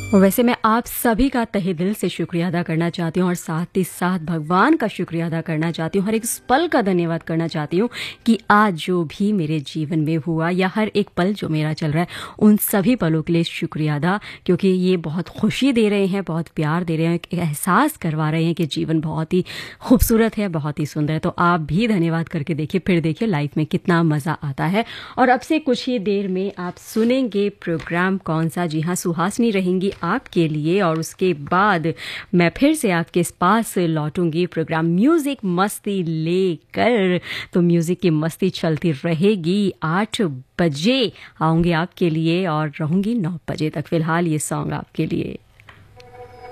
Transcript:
और वैसे मैं आप सभी का तहे दिल से शुक्रिया अदा करना चाहती हूँ और साथ ही साथ भगवान का शुक्रिया अदा करना चाहती हूँ, हर एक पल का धन्यवाद करना चाहती हूँ कि आज जो भी मेरे जीवन में हुआ या हर एक पल जो मेरा चल रहा है उन सभी पलों के लिए शुक्रिया अदा, क्योंकि ये बहुत खुशी दे रहे हैं, बहुत प्यार दे रहे हैं, एक एहसास करवा रहे हैं कि जीवन बहुत ही खूबसूरत है, बहुत ही सुंदर है। तो आप भी धन्यवाद करके देखिए, फिर देखिए लाइफ में कितना मज़ा आता है। और अब से कुछ ही देर में आप सुनेंगे प्रोग्राम कौन सा। जी हाँ, सुहासिनी रहेंगी आपके लिए और उसके बाद मैं फिर से आपके पास लौटूंगी प्रोग्राम म्यूजिक मस्ती लेकर। तो म्यूजिक की मस्ती चलती रहेगी। 8 बजे आऊंगी आपके लिए और रहूंगी 9 बजे तक। फिलहाल ये सॉन्ग आपके लिए।